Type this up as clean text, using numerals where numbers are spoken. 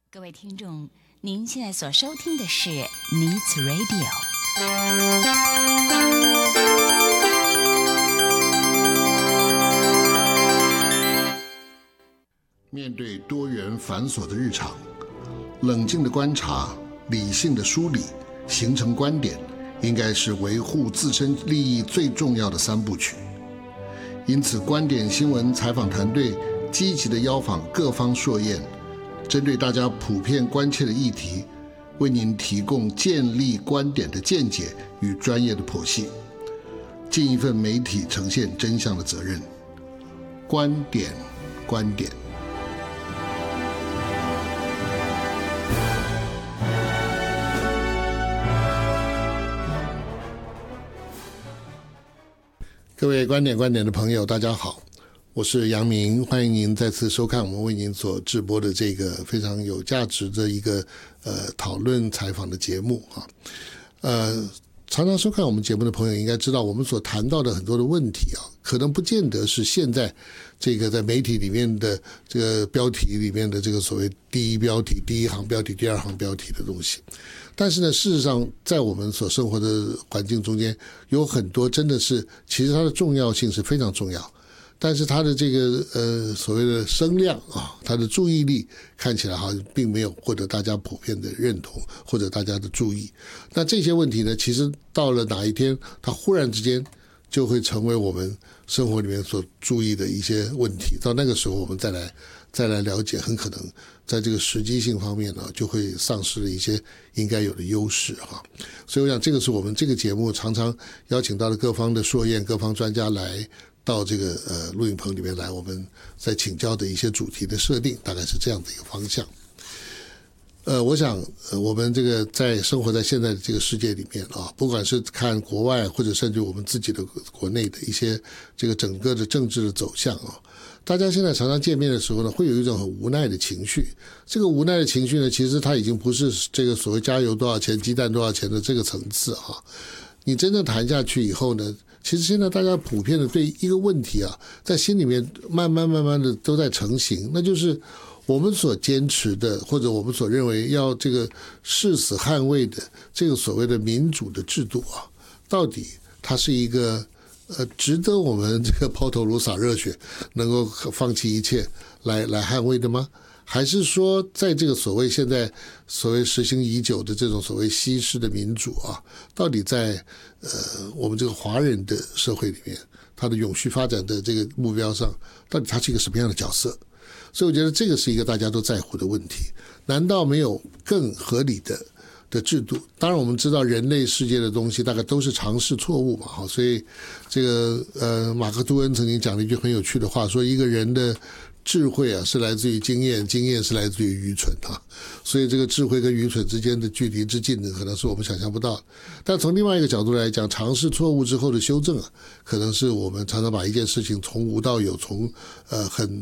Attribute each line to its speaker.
Speaker 1: 各位听众，您现在所收听的是 Needs Radio。
Speaker 2: 面对多元繁琐的日常，冷静的观察，理性的梳理，形成观点，应该是维护自身利益最重要的三部曲。因此，观点新闻采访团队积极地邀访各方硕彦，针对大家普遍关切的议题，为您提供建立观点的见解与专业的剖析，尽一份媒体呈现真相的责任。观点。各位观点的朋友，大家好，我是杨明，欢迎您再次收看我们为您所直播的这个非常有价值的一个讨论采访的节目常常收看我们节目的朋友应该知道，我们所谈到的很多的问题可能不见得是现在这个在媒体里面的这个标题里面的这个所谓第一标题、第一行标题、第二行标题的东西。但是呢，事实上在我们所生活的环境中间，有很多真的是其实它的重要性是非常重要，但是它的这个所谓的声量它的注意力看起来好像并没有获得大家普遍的认同或者大家的注意。那这些问题呢，其实到了哪一天它忽然之间就会成为我们生活里面所注意的一些问题，到那个时候我们再来了解，很可能在这个时机性方面呢，就会丧失了一些应该有的优势所以我想这个是我们这个节目常常邀请到的各方的硕彦、各方专家来到这个录影棚里面来，我们在请教的一些主题的设定，大概是这样的一个方向。我想我们这个在生活在现在的这个世界里面不管是看国外或者甚至我们自己的国内的一些这个整个的政治的走向大家现在常常见面的时候呢，会有一种很无奈的情绪。这个无奈的情绪呢，其实它已经不是这个所谓加油多少钱、鸡蛋多少钱的这个层次你真正谈下去以后呢，其实现在大家普遍的对一个问题在心里面慢慢的都在成型，那就是我们所坚持的，或者我们所认为要这个誓死捍卫的这个所谓的民主的制度到底它是一个值得我们这个抛头颅洒热血，能够放弃一切来捍卫的吗？还是说在这个所谓现在所谓实行已久的这种所谓西式的民主到底在我们这个华人的社会里面，它的永续发展的这个目标上，到底它是一个什么样的角色？所以我觉得这个是一个大家都在乎的问题。难道没有更合理的制度？当然我们知道人类世界的东西大概都是尝试错误嘛所以这个马克吐温曾经讲了一句很有趣的话，说一个人的智慧是来自于经验，经验是来自于愚蠢所以这个智慧跟愚蠢之间的距离之近呢，可能是我们想象不到的。但从另外一个角度来讲，尝试错误之后的修正可能是我们常常把一件事情从无到有，从很